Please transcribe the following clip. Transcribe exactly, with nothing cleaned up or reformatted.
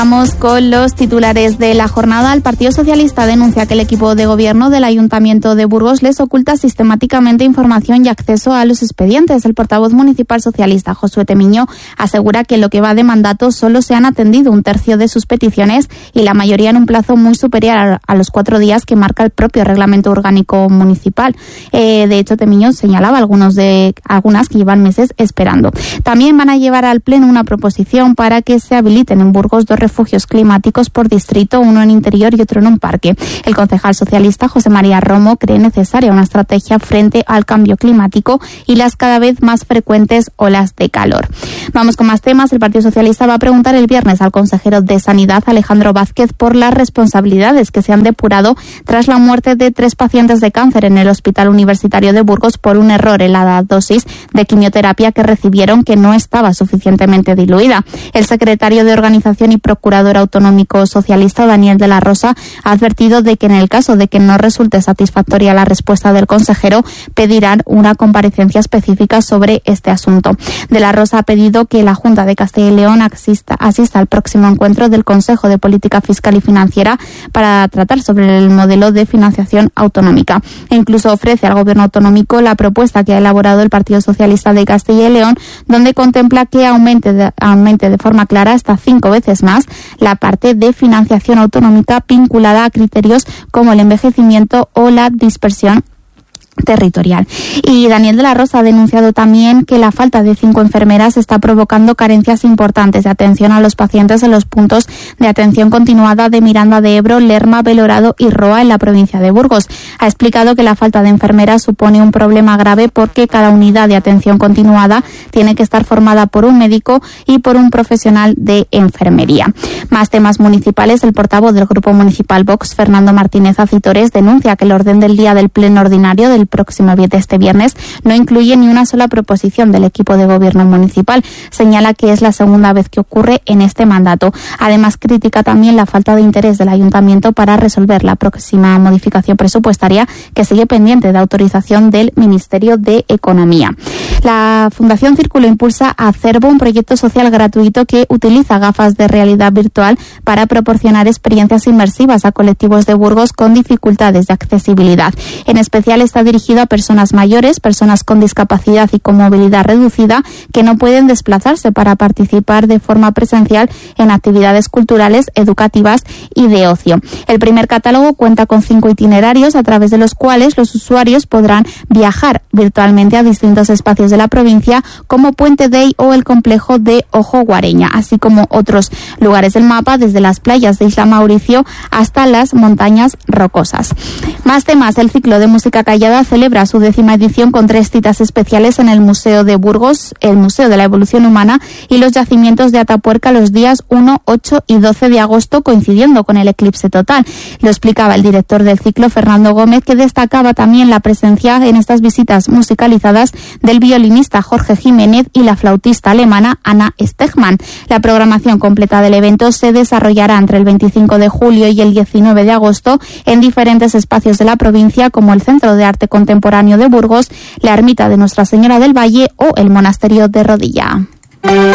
Vamos con los titulares de la jornada. El Partido Socialista denuncia que el equipo de gobierno del Ayuntamiento de Burgos les oculta sistemáticamente información y acceso a los expedientes. El portavoz municipal socialista, Josué Temiño, asegura que en lo que va de mandato solo se han atendido un tercio de sus peticiones y la mayoría en un plazo muy superior a los cuatro días que marca el propio reglamento orgánico municipal. Eh, de hecho, Temiño señalaba algunos de, algunas que llevan meses esperando. También van a llevar al Pleno una proposición para que se habiliten en Burgos dos refugios climáticos por distrito, uno en interior y otro en un parque. El concejal socialista José María Romo cree necesaria una estrategia frente al cambio climático y las cada vez más frecuentes olas de calor. Vamos con más temas. El Partido Socialista va a preguntar el viernes al consejero de Sanidad, Alejandro Vázquez, por las responsabilidades que se han depurado tras la muerte de tres pacientes de cáncer en el Hospital Universitario de Burgos por un error en la dosis de quimioterapia que recibieron, que no estaba suficientemente diluida. El secretario de Organización y Procurador Autonómico Socialista, Daniel de la Rosa, ha advertido de que en el caso de que no resulte satisfactoria la respuesta del consejero, pedirán una comparecencia específica sobre este asunto. De la Rosa ha pedido que la Junta de Castilla y León asista, asista al próximo encuentro del Consejo de Política Fiscal y Financiera para tratar sobre el modelo de financiación autonómica. E incluso ofrece al Gobierno autonómico la propuesta que ha elaborado el Partido Socialista de Castilla y León, donde contempla que aumente de, aumente de forma clara hasta cinco veces más la parte de financiación autonómica vinculada a criterios como el envejecimiento o la dispersión territorial. Y Daniel de la Rosa ha denunciado también que la falta de cinco enfermeras está provocando carencias importantes de atención a los pacientes en los puntos de atención continuada de Miranda de Ebro, Lerma, Belorado y Roa en la provincia de Burgos. Ha explicado que la falta de enfermeras supone un problema grave porque cada unidad de atención continuada tiene que estar formada por un médico y por un profesional de enfermería. Más temas municipales. El portavoz del Grupo Municipal Vox, Fernando Martínez Acitores, denuncia que el orden del día del pleno ordinario del próximo de este viernes no incluye ni una sola proposición del equipo de gobierno municipal. Señala que es la segunda vez que ocurre en este mandato. Además, critica también la falta de interés del ayuntamiento para resolver la próxima modificación presupuestaria, que sigue pendiente de autorización del Ministerio de Economía. La Fundación Círculo impulsa a Cervo, un proyecto social gratuito que utiliza gafas de realidad virtual para proporcionar experiencias inmersivas a colectivos de Burgos con dificultades de accesibilidad. En especial está dirigido a personas mayores, personas con discapacidad y con movilidad reducida que no pueden desplazarse para participar de forma presencial en actividades culturales, educativas y de ocio. El primer catálogo cuenta con cinco itinerarios a través de los cuales los usuarios podrán viajar virtualmente a distintos espacios de la provincia como Puente Dey o el complejo de Ojo Guareña, así como otros lugares del mapa, desde las playas de Isla Mauricio hasta las montañas rocosas. Más temas. El ciclo de música callada celebra su décima edición con tres citas especiales en el Museo de Burgos, el Museo de la Evolución Humana y los yacimientos de Atapuerca los días uno, ocho y doce de agosto, coincidiendo con el eclipse total. Lo explicaba el director del ciclo, Fernando Gómez, que destacaba también la presencia en estas visitas musicalizadas del violinista Jorge Jiménez y la flautista alemana Anna Stegmann. La programación completa del evento se desarrollará entre el veinticinco de julio y el diecinueve de agosto en diferentes espacios de la provincia, como el Centro de Arte Contemporáneo de Burgos, la Ermita de Nuestra Señora del Valle o el Monasterio de Rodilla.